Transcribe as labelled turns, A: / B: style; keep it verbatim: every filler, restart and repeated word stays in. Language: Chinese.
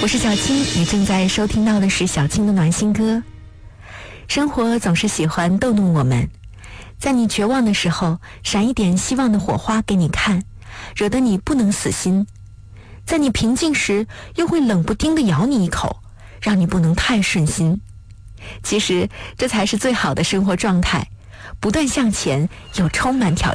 A: 我是小青，你正在收听到的是小青的暖心歌。生活总是喜欢逗弄我们，在你绝望的时候，闪一点希望的火花给你看，惹得你不能死心；在你平静时，又会冷不丁地咬你一口，让你不能太顺心。其实这才是最好的生活状态，不断向前，又充满挑战。